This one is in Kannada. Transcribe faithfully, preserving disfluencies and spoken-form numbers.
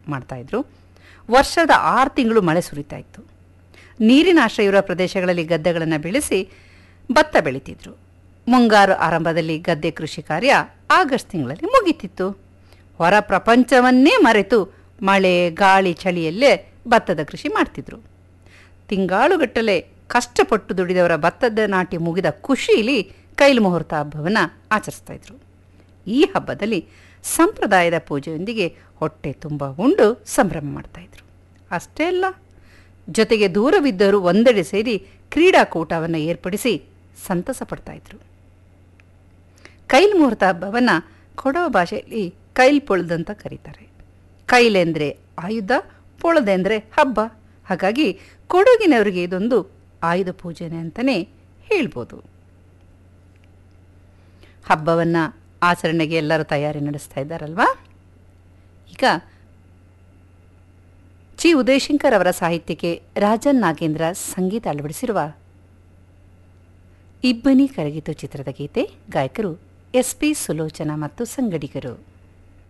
ಮಾಡ್ತಾಯಿದ್ರು. ವರ್ಷದ ಆರು ತಿಂಗಳು ಮಳೆ ಸುರಿತಾ ಇತ್ತು. ನೀರಿನ ಆಶ್ರಯ ಇರುವ ಪ್ರದೇಶಗಳಲ್ಲಿ ಗದ್ದೆಗಳನ್ನು ಬೆಳೆಸಿ ಭತ್ತ ಬೆಳೀತಿದ್ರು. ಮುಂಗಾರು ಆರಂಭದಲ್ಲಿ ಗದ್ದೆ ಕೃಷಿ ಕಾರ್ಯ ಆಗಸ್ಟ್ ತಿಂಗಳಲ್ಲಿ ಮುಗಿತಿತ್ತು. ಹೊರ ಪ್ರಪಂಚವನ್ನೇ ಮರೆತು ಮಳೆ ಗಾಳಿ ಚಳಿಯಲ್ಲೇ ಭತ್ತದ ಕೃಷಿ ಮಾಡ್ತಿದ್ರು. ತಿಂಗಾಳುಗಟ್ಟಲೆ ಕಷ್ಟಪಟ್ಟು ದುಡಿದವರ ಭತ್ತದ ನಾಟಿ ಮುಗಿದ ಖುಷಿಯಲ್ಲಿ ಕೈಲು ಮುಹೂರ್ತ ಹಬ್ಬವನ್ನು ಆಚರಿಸ್ತಾ ಇದ್ರು. ಈ ಹಬ್ಬದಲ್ಲಿ ಸಂಪ್ರದಾಯದ ಪೂಜೆಯೊಂದಿಗೆ ಹೊಟ್ಟೆ ತುಂಬ ಉಂಡು ಸಂಭ್ರಮ ಮಾಡ್ತಾಯಿದ್ರು. ಅಷ್ಟೇ ಅಲ್ಲ, ಜೊತೆಗೆ ದೂರವಿದ್ದರೂ ಒಂದೆಡೆ ಸೇರಿ ಕ್ರೀಡಾಕೂಟವನ್ನು ಏರ್ಪಡಿಸಿ ಸಂತಸ ಪಡ್ತಾಯಿದ್ರು. ಕೈಲ್ ಮುಹೂರ್ತ ಹಬ್ಬವನ್ನು ಕೊಡವ ಭಾಷೆಯಲ್ಲಿ ಕೈಲ್ ಪೊಳ್ದಂತ ಕರೀತಾರೆ. ಕೈಲೆಂದರೆ ಆಯುಧ, ಪೊಳದೆಂದರೆ ಹಬ್ಬ. ಹಾಗಾಗಿ ಕೊಡಗಿನವರಿಗೆ ಇದೊಂದು ಆಯುಧ ಪೂಜೆನೆ ಅಂತಲೇ ಹೇಳ್ಬೋದು. ಹಬ್ಬವನ್ನು ಆಚರಣೆಗೆ ಎಲ್ಲರೂ ತಯಾರಿ ನಡೆಸ್ತಾ ಇದ್ದಾರಲ್ವಾ. ಈಗ ಚಿ ಉದಯಶಂಕರ್ ಅವರ ಸಾಹಿತ್ಯಕ್ಕೆ ರಾಜನ್ ನಾಗೇಂದ್ರ ಸಂಗೀತ ಅಳವಡಿಸಿರುವ ಇಬ್ಬನಿ ಕರಗಿತು ಚಿತ್ರದ ಗೀತೆ. ಗಾಯಕರು ಎಸ್ ಪಿ ಸುಲೋಚನಾ ಮತ್ತು ಸಂಗಡಿಗರು.